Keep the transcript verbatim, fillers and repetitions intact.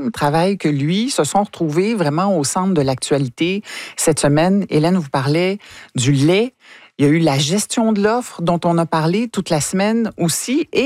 même travail que lui se sont retrouvés vraiment au centre de l'actualité cette semaine. Hélène vous parlait du lait. Il y a eu la gestion de l'offre dont on a parlé toute la semaine aussi. Et